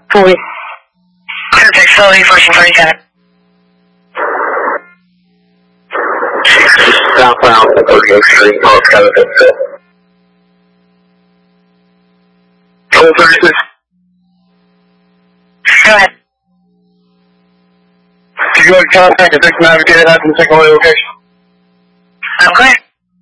Clear slowly, 1447. Southbound, 38th Street, North Carolina. 1236. Go ahead. Did you go to contact the victim advocate at the second location?